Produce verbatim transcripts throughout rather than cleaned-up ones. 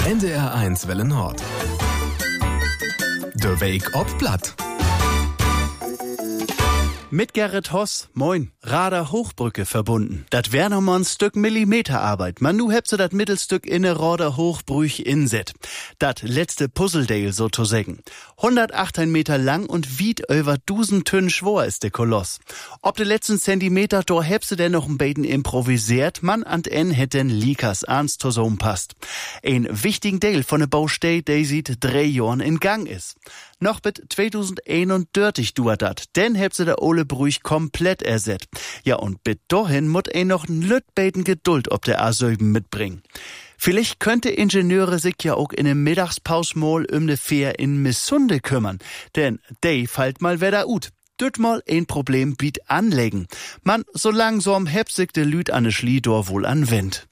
N D R eins Welle Nord. De Week op Platt. Mit Gerrit Hoss, moin, Rader Hochbrücke verbunden. Dat wär noch mal ein Stück Millimeterarbeit. Man nu hebt se dat Mittelstück in ne Rader Hochbrüch inset. Dat letzte Puzzledale, so zu sagen. hundertachtzehn Meter lang und wied über dusen Tünn schwor ist de Koloss. Ob de letzten Zentimeter, do heb se denn noch ein Beten improvisiert, man an en hätten Likas ans Tosom passt. Ein wichtigen Teil von ne Baustelle, der sieht drei Jahren in Gang ist. Noch bis zweitausendeinunddreißig duert dat, denn heb se der Ole Brüch komplett ersetzt. Ja, und bis dahin mut ein noch n Lütbeten Geduld ob der A sieben mitbringen. Vielleicht könnte Ingenieure sich ja auch in der Mittagspaus mal um de Fähr in Missunde kümmern, denn dey fallt mal wieder ut. Düt mal ein Problem biet anlegen. Man, so langsam heb sich de Lüt an de Schliedor wohl anwendt.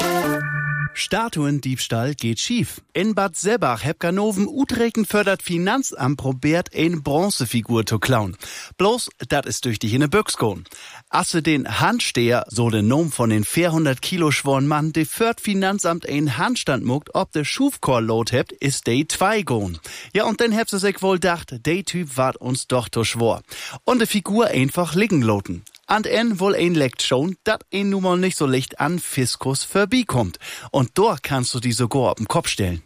Statuendiebstahl geht schief. In Bad Sebach heb Ganoven Utrechten fördert Finanzamt probiert, ein Bronzefigur zu klauen. Bloß, dat ist durch die in ne Büchs goen. Asse den Handsteher, so den Nom von den vierhundert Kilo schworen Mann, de fördert Finanzamt ein Handstand muckt, ob de Schufkorlot hebt, ist de zwei goen. Ja, und dann heb se sich wohl dacht, de Typ wart uns doch to schwor. Und de Figur einfach liegen loten. An en wohl ein leckt schon, dat ein nun mal nicht so leicht an Fiskus vorbeikommt. Und dort kannst du die sogar auf den Kopf stellen.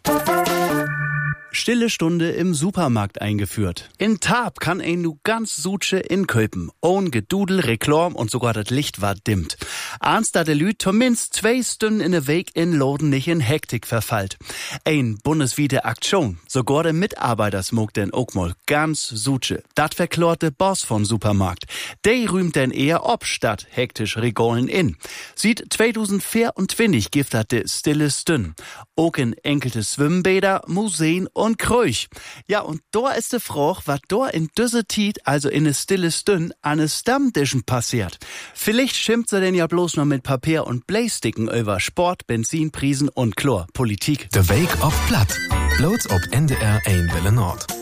Stille Stunde im Supermarkt eingeführt. In Tab kann ein nu ganz Sutsche inköpen. Ohn Gedudel, Reklam und sogar das Licht war dimmt. Ahns da de Lüt zumindest zwei Stunden in der Weg in Loden nicht in Hektik verfallt. Ein bundesweite Aktion. Sogar der Mitarbeiter smog den auch mal ganz Sutsche. Dat verklort der Boss vom Supermarkt. Der rühmt denn eher ob statt hektisch Regolen in. Sieht zweitausendvierundzwanzig gibt dat de stille Stünn. Auch in enkelte Schwimmbäder, Museen und Kröch. Ja, und da ist de Frage, was da in düsse Tiet, also in ne stille Stünn, an ne Stammtischen passiert. Vielleicht schimpft sie denn ja bloß noch mit Papier und Bleisticken über Sport, Benzinprisen und Chlor, Politik. De Week op Platt. Bloß ob N D R eins Welle Nord.